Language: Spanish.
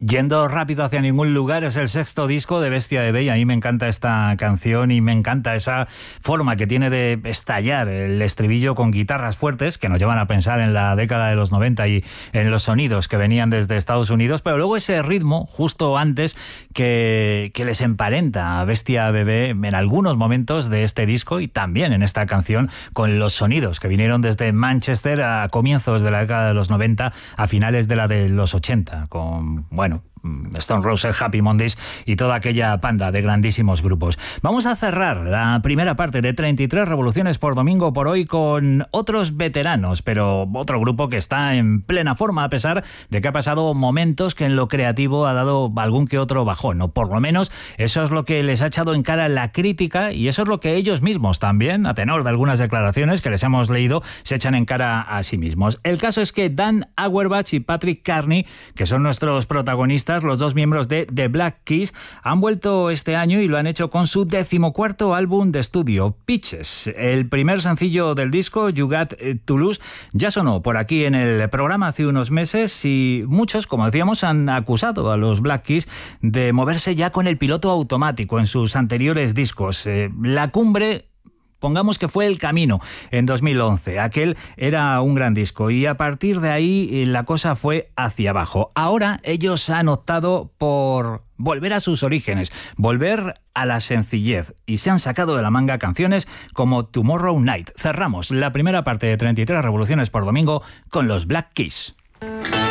Yendo rápido hacia ningún lugar es el sexto disco de Bestia Bebé y a mí me encanta esta canción y me encanta esa forma que tiene de estallar el estribillo con guitarras fuertes que nos llevan a pensar en la década de los 90 y en los sonidos que venían desde Estados Unidos, pero luego ese ritmo justo antes que les emparenta a Bestia Bebé en algunos momentos de este disco y también en esta canción con los sonidos que vinieron desde Manchester a comienzos de la década de los 90 a finales de la de los 80 con, Stone Roses, Happy Mondays y toda aquella panda de grandísimos grupos. Vamos a cerrar la primera parte de 33 revoluciones por domingo por hoy con otros veteranos, pero otro grupo que está en plena forma a pesar de que ha pasado momentos que en lo creativo ha dado algún que otro bajón, o por lo menos eso es lo que les ha echado en cara la crítica y eso es lo que ellos mismos también, a tenor de algunas declaraciones que les hemos leído, se echan en cara a sí mismos. El caso es que Dan Auerbach y Patrick Carney, que son nuestros protagonistas, los dos miembros de The Black Keys, han vuelto este año y lo han hecho con su 14º álbum de estudio, Peaches. El primer sencillo del disco, You Got to Lose, ya sonó por aquí en el programa hace unos meses y muchos, como decíamos, han acusado a los Black Keys de moverse ya con el piloto automático en sus anteriores discos. La cumbre, pongamos que fue El Camino en 2011. Aquel era un gran disco y a partir de ahí la cosa fue hacia abajo. Ahora ellos han optado por volver a sus orígenes, volver a la sencillez y se han sacado de la manga canciones como Tomorrow Night. Cerramos la primera parte de 33 revoluciones por domingo con los Black Keys.